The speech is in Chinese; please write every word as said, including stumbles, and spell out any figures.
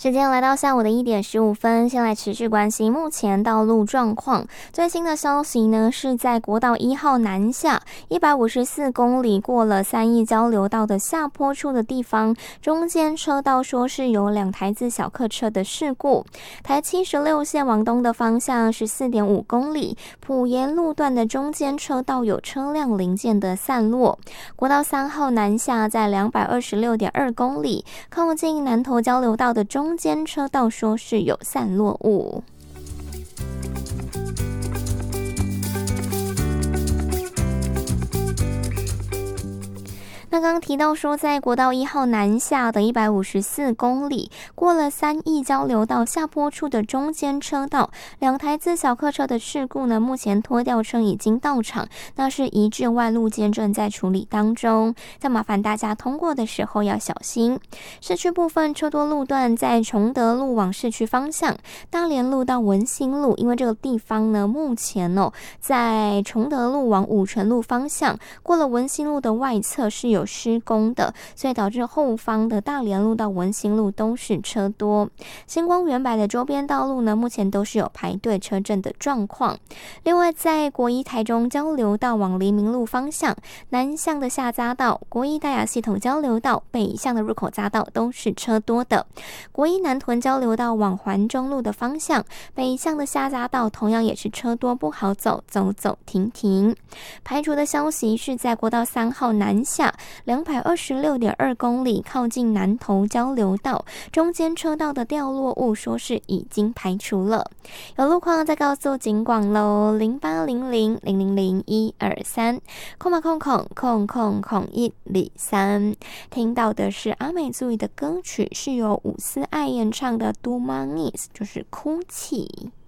时间来到下午的一点十五分，先来持续关心目前道路状况。最新的消息呢，是在国道一号南下一百五十四公里过了三义交流道的下坡处的地方，中间车道说是有两台自小客车的事故。台七十六线往东的方向十四点五公里，埔盐路段的中间车道有车辆零件的散落。国道三号南下在两百二十六点二公里，靠近南投交流道的中间车道说是有散落物。那刚刚提到说，在国道一号南下的一百五十四公里，过了三义交流道下坡处的中间车道，两台自小客车的事故呢，目前拖吊车已经到场，那是移至外路间正在处理当中。再麻烦大家通过的时候要小心。市区部分车多路段在崇德路往市区方向，大连路到文心路，因为这个地方呢，目前哦，在崇德路往五权路方向，过了文心路的外侧是有施工的，所以导致后方的大连路到文心路都是车多。星光远百的周边道路呢，目前都是有排队车阵的状况。另外，在国一台中交流道往黎明路方向，南向的下匝道、国一大雅系统交流道、北向的入口匝道都是车多的。国一南屯交流道往环中路的方向，北向的下匝道同样也是车多，不好走，走走停停。排除的消息是在国道三号南下两百二十六点二公里，靠近南投交流道中间车道的掉落物说是已经排除了。有路况再告诉警广喽，零八零零零零零一二三空嘛空空空空空一里三。听到的是阿美族语的歌曲，是由伍思爱演唱的《Do Manis》，就是哭泣。